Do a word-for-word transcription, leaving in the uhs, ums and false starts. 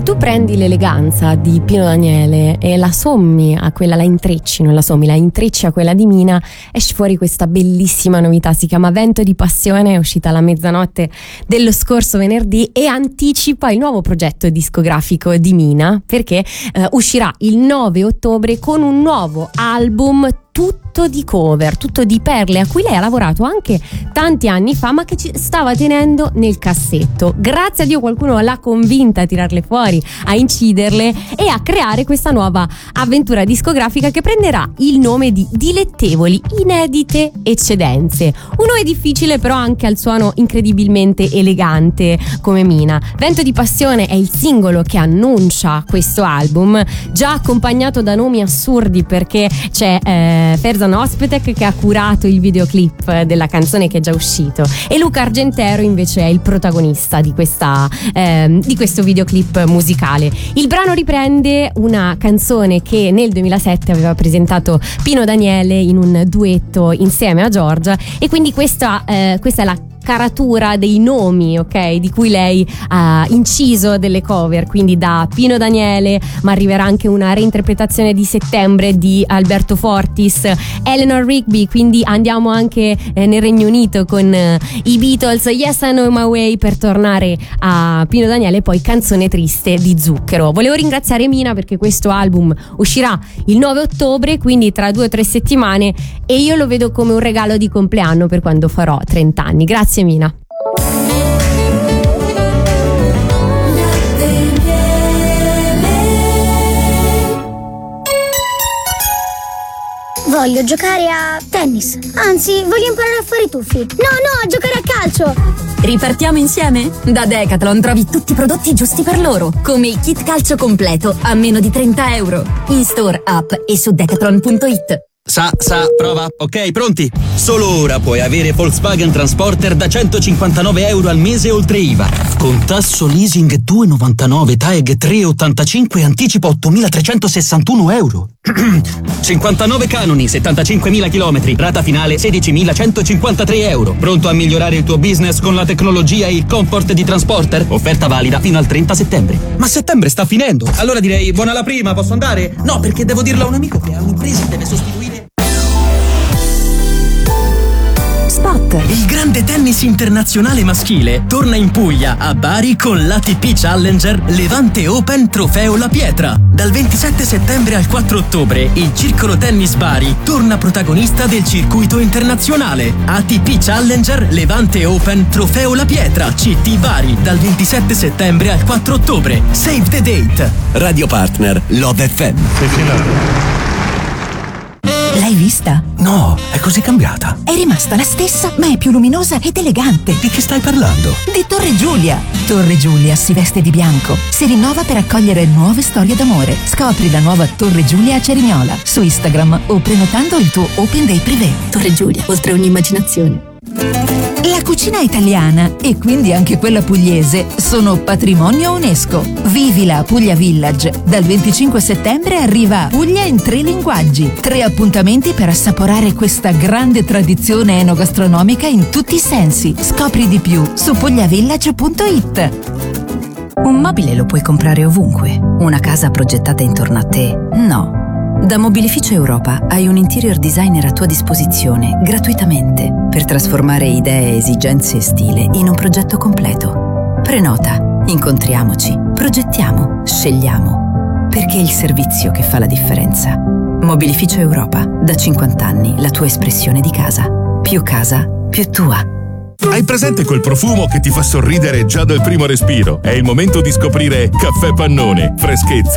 tu prendi l'eleganza di Pino Daniele e la sommi a quella, la intrecci, non la sommi, la intrecci a quella di Mina, esce fuori questa bellissima novità, si chiama Vento di Passione, è uscita alla mezzanotte dello scorso venerdì e anticipa il nuovo progetto discografico di Mina, perché eh, uscirà il nove ottobre con un nuovo album tutto di cover, tutto di perle a cui lei ha lavorato anche tanti anni fa, ma che ci stava tenendo nel cassetto. Grazie a Dio qualcuno l'ha convinta a tirarle fuori, a inciderle e a creare questa nuova avventura discografica che prenderà il nome di Dilettevoli Inedite Eccedenze. Un nome difficile, però anche al suono incredibilmente elegante come Mina. Vento di Passione è il singolo che annuncia questo album, già accompagnato da nomi assurdi, perché c'è eh, Ferzan Özpetek che ha curato il videoclip della canzone che è già uscito e Luca Argentero invece è il protagonista di, questa, eh, di questo videoclip musicale. Il brano riprende una canzone che nel duemilasette aveva presentato Pino Daniele in un duetto insieme a Giorgia, e quindi questa, eh, questa è la caratura dei nomi, ok, di cui lei ha inciso delle cover, quindi da Pino Daniele, ma arriverà anche una reinterpretazione di Settembre di Alberto Fortis, Eleanor Rigby, quindi andiamo anche eh, nel Regno Unito con eh, i Beatles, Yes I Know My Way, per tornare a Pino Daniele, e poi Canzone Triste di Zucchero. Volevo ringraziare Mina perché questo album uscirà il nove ottobre, quindi tra due o tre settimane, e io lo vedo come un regalo di compleanno per quando farò trenta anni. Grazie Mina. Voglio giocare a tennis. Anzi, voglio imparare a fare i tuffi. No, no, a giocare a calcio. Ripartiamo insieme? Da Decathlon trovi tutti i prodotti giusti per loro, come il kit calcio completo a meno di trenta euro. In store, app e su decathlon punto it. Sa, sa, prova. Ok, pronti? Solo ora puoi avere Volkswagen Transporter da centocinquantanove euro al mese oltre I V A. Con tasso leasing due virgola novantanove, T A E G tre virgola ottantacinque e anticipo ottomilatrecentosessantuno euro. cinquantanove canoni, settantacinquemila chilometri, rata finale sedicimilacentocinquantatré euro. Pronto a migliorare il tuo business con la tecnologia e il comfort di Transporter? Offerta valida fino al trenta settembre. Ma settembre sta finendo. Allora direi buona la prima, posso andare? No, perché devo dirlo a un amico che ha un'impresa e deve sostituire. Spot. Il grande tennis internazionale maschile torna in Puglia, a Bari, con l'A T P Challenger Levante Open Trofeo La Pietra. Dal ventisette settembre al quattro ottobre il Circolo Tennis Bari torna protagonista del circuito internazionale. A T P Challenger Levante Open Trofeo La Pietra, C T Bari, dal ventisette settembre al quattro ottobre. Save the date. Radio partner Love F M. L'hai vista? No, è così cambiata. È rimasta la stessa, ma è più luminosa ed elegante. Di che stai parlando? Di Torre Giulia. Torre Giulia si veste di bianco, si rinnova per accogliere nuove storie d'amore. Scopri la nuova Torre Giulia a Cerignola su Instagram o prenotando il tuo Open Day privé. Torre Giulia, oltre ogni immaginazione. La cucina italiana e quindi anche quella pugliese sono patrimonio UNESCO. Vivila a Puglia Village. Dal venticinque settembre arriva Puglia in tre linguaggi. Tre appuntamenti per assaporare questa grande tradizione enogastronomica in tutti i sensi. Scopri di più su pugliavillage punto it. Un mobile lo puoi comprare ovunque. Una casa progettata intorno a te, no. Da Mobilificio Europa hai un interior designer a tua disposizione, gratuitamente, per trasformare idee, esigenze e stile in un progetto completo. Prenota, incontriamoci, progettiamo, scegliamo. Perché è il servizio che fa la differenza. Mobilificio Europa, da cinquanta anni la tua espressione di casa. Più casa, più tua. Hai presente quel profumo che ti fa sorridere già dal primo respiro? È il momento di scoprire Caffè Pannone. Freschezza,